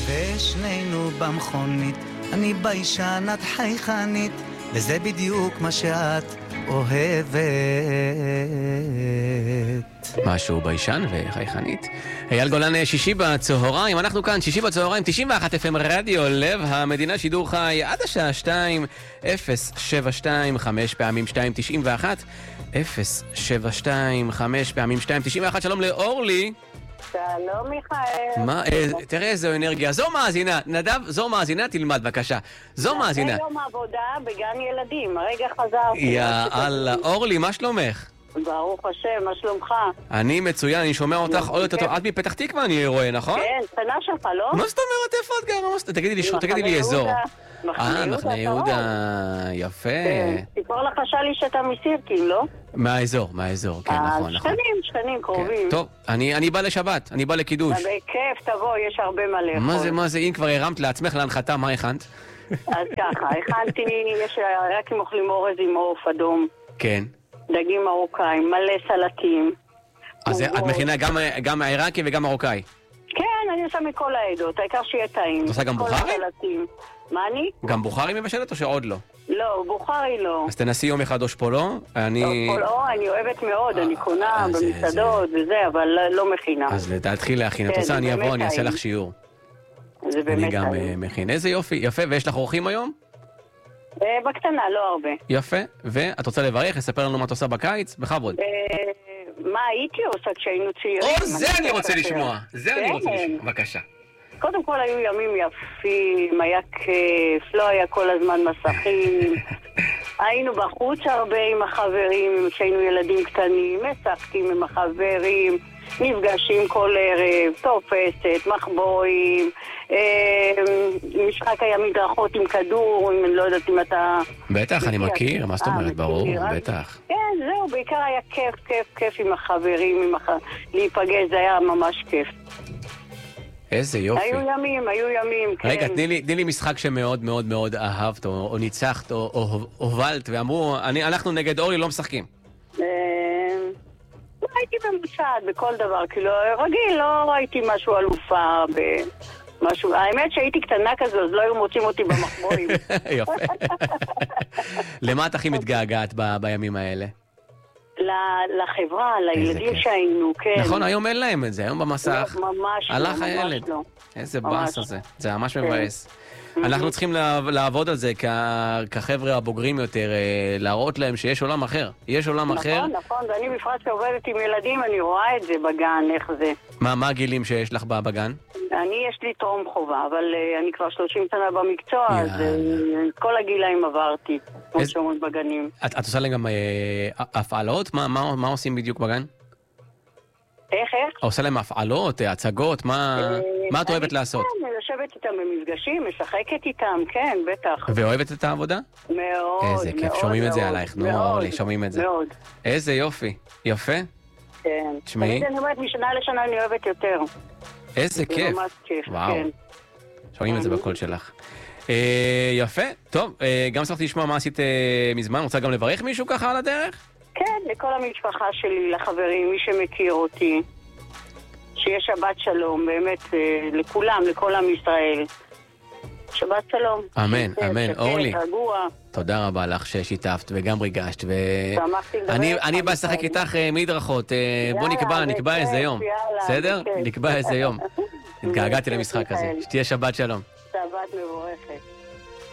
ושנינו במכונית, אני ביישן את חייכנית, וזה בדיוק מה שאת אוהבת. משהו ביישן וחייכנית. אייל גולן, שישי בצהריים, אנחנו כאן, שישי בצהריים, 91 FM רדיו, לב המדינה, שידור חי עד השעה 2, 072 5 פעמים 2 91, 072 5 פעמים 2 91, שלום לאורלי. שלום מיכאל. תראה איזו אנרגיה, זו מאזינה, נדב, זו מאזינה, תלמד בבקשה. זו מאזינה. זה יום העבודה בגן ילדים, הרגע חזרתי. יאללה, אורלי, מה שלומך? ברוך השם, מה שלומך? אני מצוין, אני שומע אותך עוד יותר טוב. את מפתח תקווה אני רואה, נכון? כן, שנה שלך, לא? מה זאת אומרת, איפה את גרה? תגידי לי אזור. מחנה יהודה, יפה. תקרא לך שלי שאתה מסירקין, לא? מהאזור, כן, נכון. שכנים, קרובים. טוב, אני בא לשבת, אני בא לקידוש. בכיף, תבוא, יש הרבה מה לאכול. מה זה, אם כבר הרמת לעצמך להנחתה, מה הכנת? אז ככה, הכנתי, יש רק אם אוכלים אורז עם עוף אדום. כן. דגים מרוקאים, מלא סלטים. אז את מכינה גם עיראקי וגם מרוקאי? כן, אני עושה מכל העדות, העיקר שיהיה טעים. את עושה גם בוכרי? מה אני? גם בוכרי מבשלת או שעוד לא? לא, בוכרי לא. אז תנסי יום אחד אושפולו. אני אוהבת מאוד, אני קונה במסעדות וזה, אבל לא מכינה. אז תתחיל להכין, את רוצה אני אבוא, אני אעשה לך שיעור. זה באמת אני גם מכין. איזה יופי, יפה, ויש לך אורחים היום? בקטנה, לא הרבה. יפה, ואת רוצה לברך, לספר לנו מה את עושה בקיץ? בכבוד. מה הייתי עושה כשהיינו צעירים? זה אני רוצה לשמוע, בבקשה. קודם כל היו ימים יפים, היה כיף, לא היה כל הזמן מסכים. היינו בחוץ הרבה עם החברים, כשהיינו ילדים קטנים, משחקים עם החברים, נפגשים כל ערב, תופסת, מחבואים, משחק היה מדרכות עם כדור, אני לא יודעת אם אתה... בטח, אני מכיר, מה זאת אומרת, ברור, בטח. כן, זהו, בעיקר היה כיף עם החברים, להיפגש, זה היה ממש כיף. איזה יופי. היו ימים, כן. רגע, תני לי משחק שמאוד מאוד מאוד אהבת, או ניצחת, או הובלת, ואמרו, אנחנו נגד אורלי לא משחקים. הייתי ממוצעת בכל דבר, כאילו, רגיל, לא ראיתי משהו אלופה משהו, האמת שהייתי קטנה כזו, אז לא היו מוצאים אותי במחבואים. יפה. למה את הכי מתגעגעת בימים האלה? לחברה, לילדים שהיינו, כן. נכון, היום אין להם את זה, היום במסך. ממש הלך הילד. איזה באס הזה, זה ממש מבאס. אנחנו צריכים לעבוד על זה כחבר'ה הבוגרים יותר, להראות להם שיש עולם אחר. יש עולם אחר. נכון, ואני בפרט שעובדת עם ילדים, אני רואה את זה בגן, איך זה. מה הגילים שיש לך בגן? יש לי טרום חובה, אבל אני כבר 30 שנה במקצוע, אז כל הגילאים עברתי, כמו שאומרים בגנים. את עושה להם גם הפעלות? מה עושים בדיוק בגן? איך? עושה להם הפעלות, הצגות, מה את אוהבת לעשות? אני יושבת איתם במפגשים, משחקת איתם, כן, בטח. ואוהבת את העבודה? מאוד, איזה כיף, שומעים את זה עלייך, נו אורלי, שומעים את זה. מאוד. איזה יופי, יפה? כן. תשמעי. אני אומרת, משנה לשנה אני אוהבת יותר. איזה כיף. זה ממש כיף, וואו. כן. שומעים את זה בקול שלך. יפה, טוב, גם שמחתי לשמוע מה עשית מזמן, רוצה גם לברך מישהו ככה על הדרך? כן, לכל המשפחה שלי, לחברים, מי שמכיר אותי. שיהיה שבת שלום, באמת, לכולם, לכל עם ישראל. שבת שלום. אמן, אמן. אורלי, רגוע. תודה רבה לך ששיתפת וגם ריגשת. אני בא לשחק איתך מדרכות. בוא נקבע איזה יום. בסדר? נקבע איזה יום. התגעגעתי למשחק הזה. שתהיה שבת שלום. שבת מבורכת.